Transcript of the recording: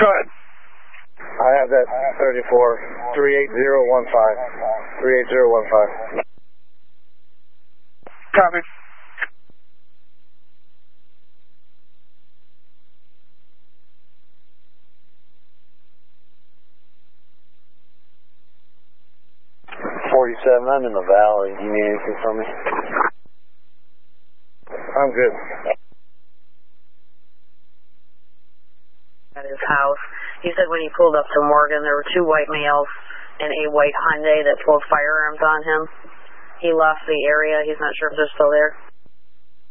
Go ahead. I have that 34, 38015. 38015. Copy. I'm in the valley. Do you need anything from me? I'm good. At his house. He said when he pulled up to Morgan, there were 2 white males and a white Hyundai that pulled firearms on him. He left the area. He's not sure if they're still there.